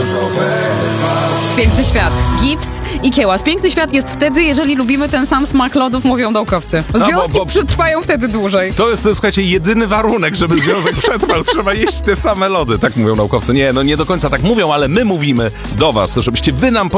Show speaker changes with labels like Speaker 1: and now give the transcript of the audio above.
Speaker 1: Piękny świat. Gips i kiełas. Piękny świat jest wtedy, jeżeli lubimy ten sam smak lodów, mówią naukowcy. Związki przetrwają wtedy dłużej.
Speaker 2: To jest, słuchajcie, jedyny warunek, żeby związek przetrwał. Trzeba jeść te same lody, tak mówią naukowcy. Nie, no nie do końca tak mówią, ale my mówimy do was, żebyście wy nam